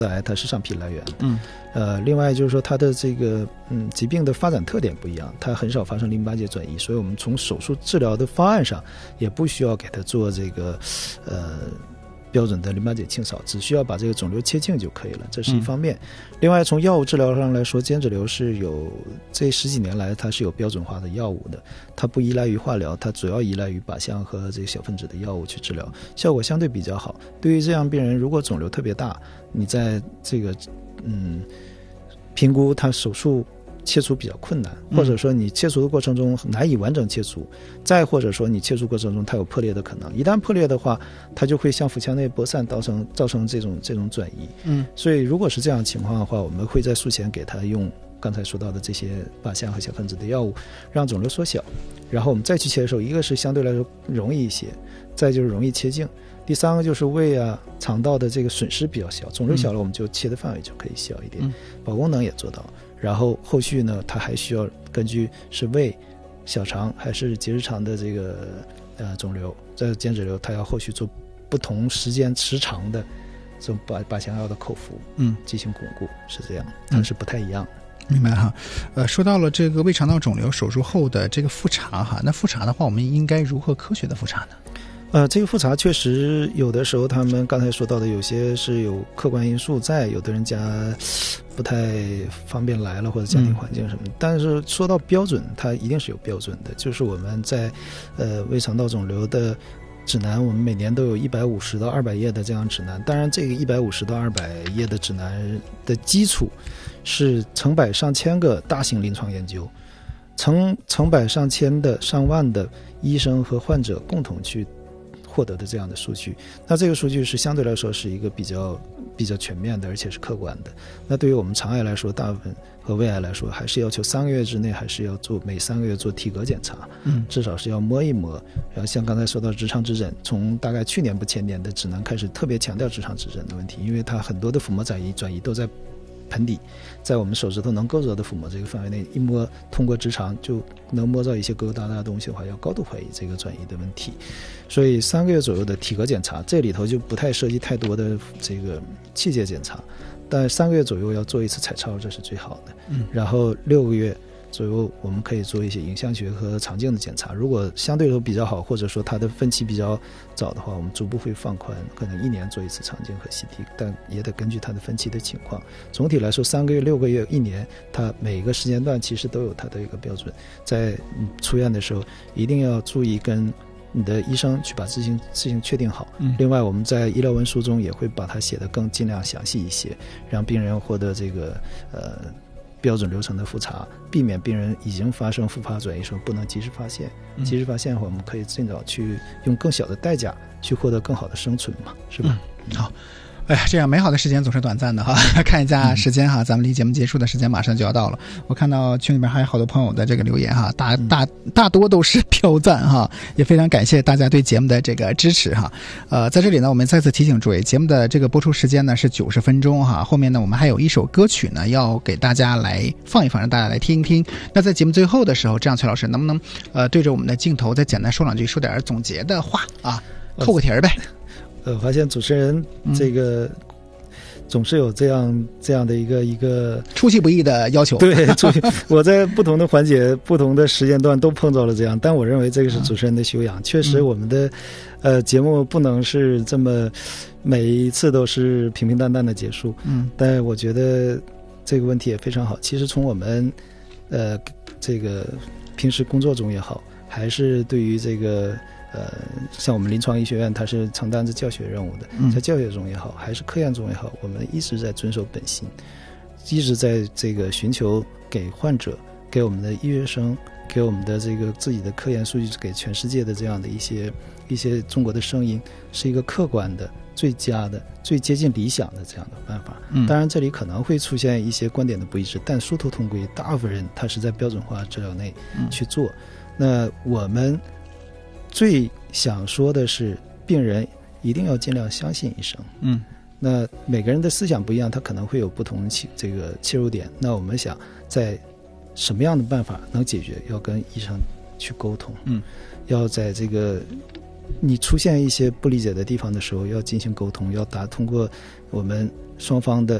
癌它是上皮来源的。另外就是说它的这个疾病的发展特点不一样，它很少发生淋巴结转移，所以我们从手术治疗的方案上也不需要给它做这个标准的淋巴结清扫，只需要把这个肿瘤切净就可以了，这是一方面。另外从药物治疗上来说，间质瘤是有这10几年来它是有标准化的药物的，它不依赖于化疗，它主要依赖于靶向和这个小分子的药物去治疗，效果相对比较好。对于这样病人，如果肿瘤特别大，你在这个评估他手术切除比较困难，或者说你切除的过程中难以完整切除，再或者说你切除过程中它有破裂的可能，一旦破裂的话，它就会向腹腔内播散，造成这种转移。所以如果是这样的情况的话，我们会在术前给他用刚才说到的这些靶向和小分子的药物，让肿瘤缩小，然后我们再去切的时候，一个是相对来说容易一些，再就是容易切净，第三个就是胃肠道的这个损失比较小，肿瘤小了我们就切的范围就可以小一点，保功能也做到。然后后续呢，它还需要根据是胃、小肠还是结直肠的这个肿瘤，这间质瘤它要后续做不同时长的这种靶向药的口服，进行巩固，是这样，它是不太一样的。 明白哈。说到了这个胃肠道肿瘤手术后的这个复查哈，那复查的话，我们应该如何科学的复查呢？ 这个复查确实有的时候他们刚才说到的有些是有客观因素在，有的人家不太方便来了或者家庭环境什么的，但是说到标准，它一定是有标准的，就是我们在胃肠道肿瘤的指南，我们每年都有150到200页的这样指南，当然这个150到200页的指南的基础是成百上千个大型临床研究，成百上千的上万的医生和患者共同去获得的这样的数据，那这个数据是相对来说是一个比较全面的，而且是客观的。那对于我们肠癌来说，大部分和胃癌来说，还是要求3个月之内还是要每3个月做体格检查，至少是要摸一摸。然后像刚才说到直肠指诊，从大概去年不前年的指南开始特别强调直肠指诊的问题，因为它很多的腹膜转移都在盆底，在我们手指头能够着的腹膜这个范围内，一摸通过直肠就能摸到一些疙疙瘩瘩的东西的话，要高度怀疑这个转移的问题。所以3个月左右的体格检查，这里头就不太涉及太多的这个器械检查，但3个月左右要做一次彩超，这是最好的。然后6个月左右我们可以做一些影像学和肠镜的检查，如果相对都比较好，或者说它的分期比较早的话，我们逐步会放宽，可能1年做一次肠镜和 CT， 但也得根据它的分期的情况。总体来说3个月、6个月、1年，它每一个时间段其实都有它的一个标准，在出院的时候一定要注意跟你的医生去把事情确定好。另外我们在医疗文书中也会把它写得尽量详细一些，让病人获得这个标准流程的复查，避免病人已经发生复发转移时候不能及时发现。及时发现的话，我们可以尽早去用更小的代价去获得更好的生存嘛，是吧？ 好。哎呀，这样美好的时间总是短暂的哈。看一下时间哈，咱们离节目结束的时间马上就要到了。我看到群里面还有好多朋友的这个留言哈，大多都是挑赞哈，也非常感谢大家对节目的这个支持哈。在这里呢，我们再次提醒诸位，节目的这个播出时间呢是90分钟哈。后面呢，我们还有一首歌曲呢要给大家来放一放，让大家来听一听。那在节目最后的时候，这样崔老师能不能对着我们的镜头再简单说两句，说点总结的话啊，扣个题儿呗。 我发现主持人这个总是有这样的一个出其不意的要求。 对，我在不同的环节、不同的时间段都碰到了这样，但我认为这个是主持人的修养。确实，我们的节目不能是这么每一次都是平平淡淡的结束。但我觉得这个问题也非常好。其实从我们这个平时工作中也好，还是对于这个像我们临床医学院，它是承担着教学任务的，在教学中也好，还是科研中也好，我们一直在遵守本心，一直在这个寻求给患者、给我们的医学生、给我们的这个自己的科研数据，给全世界的这样的一些中国的声音，是一个客观的、最佳的、最接近理想的这样的办法。当然这里可能会出现一些观点的不一致，但殊途同归，大部分人他是在标准化治疗内去做。那我们最想说的是，病人一定要尽量相信医生。那每个人的思想不一样，他可能会有不同的这个切入点。那我们想在什么样的办法能解决，要跟医生去沟通。要在这个你出现一些不理解的地方的时候，要进行沟通，要通过我们双方的